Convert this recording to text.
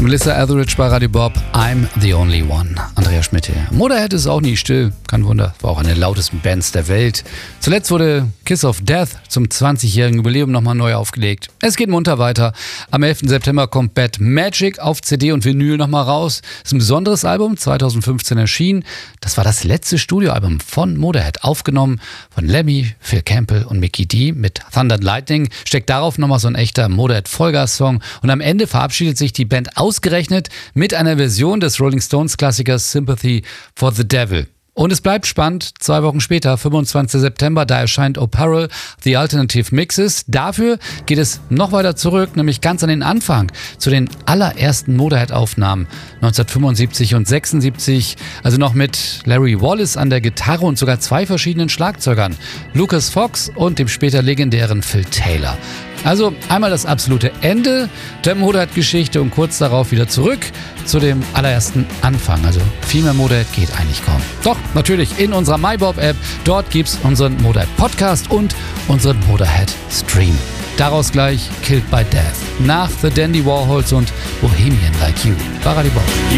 Melissa Etheridge bei Radio Bob, I'm the Only One. Andreas Schmidt hier. Motorhead ist auch nie still, kein Wunder, war auch eine der lautesten Bands der Welt. Zuletzt wurde Kiss of Death zum 20-jährigen Jubiläum nochmal neu aufgelegt. Es geht munter weiter. Am 11. September kommt Bad Magic auf CD und Vinyl nochmal raus. Das ist ein besonderes Album, 2015 erschienen. Das war das letzte Studioalbum von Motorhead, aufgenommen von Lemmy, Phil Campbell und Mikkey Dee mit Thunder and Lightning. Steckt darauf nochmal so ein echter Motorhead-Vollgas-Song. Und am Ende verabschiedet sich die Band ausgerechnet mit einer Version des Rolling Stones-Klassikers Sympathy for the Devil. Und es bleibt spannend, 2 Wochen später, 25. September, da erscheint O'Parrell, The Alternative Mixes. Dafür geht es noch weiter zurück, nämlich ganz an den Anfang, zu den allerersten Motorhead-Aufnahmen 1975 und 76, also noch mit Larry Wallace an der Gitarre und sogar 2 verschiedenen Schlagzeugern, Lucas Fox und dem später legendären Phil Taylor. Also einmal das absolute Ende der Motorhead-Geschichte und kurz darauf wieder zurück zu dem allerersten Anfang. Also viel mehr Motorhead geht eigentlich kaum. Doch, natürlich in unserer MyBob-App. Dort gibt's unseren Motorhead-Podcast und unseren Motorhead-Stream. Daraus gleich Killed by Death. Nach The Dandy Warhols und Bohemian Like You. Bei Radio Bob.